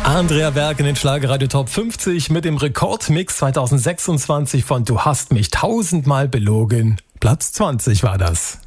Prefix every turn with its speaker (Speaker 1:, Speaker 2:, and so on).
Speaker 1: Andrea Berg in den Schlagerradio Top 50 mit dem Rekordmix 2026 von Du hast mich tausendmal belogen. Platz 20 war das.